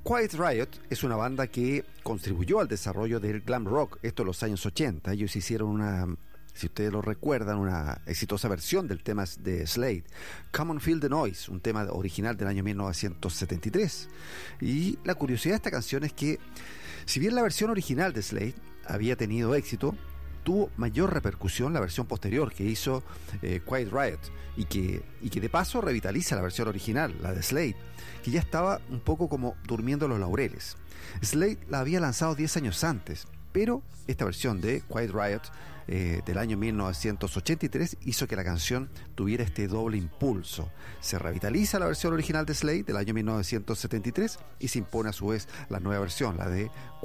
Quiet Riot es una banda que contribuyó al desarrollo del glam rock, esto en los años 80. Ellos hicieron una, si ustedes lo recuerdan, una exitosa versión del tema de Slade, Come on Feel the Noise, un tema original del año 1973. Y la curiosidad de esta canción es que, si bien la versión original de Slade había tenido éxito, tuvo mayor repercusión la versión posterior que hizo Quiet Riot, y que de paso revitaliza la versión original, la de Slade, que ya estaba un poco como durmiendo los laureles. Slade la había lanzado 10 años antes, pero esta versión de Quiet Riot del año 1983 hizo que la canción tuviera este doble impulso. Se revitaliza la versión original de Slade del año 1973 y se impone a su vez la nueva versión, la de